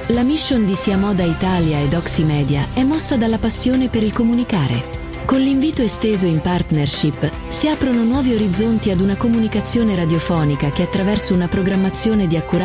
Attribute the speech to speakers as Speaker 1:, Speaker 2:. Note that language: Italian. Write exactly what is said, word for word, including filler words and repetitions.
Speaker 1: La mission di Sia Moda Italia ed Oximedia è mossa dalla passione per il comunicare. Con l'invito esteso in partnership si aprono nuovi orizzonti ad una comunicazione radiofonica che attraverso una programmazione di accurata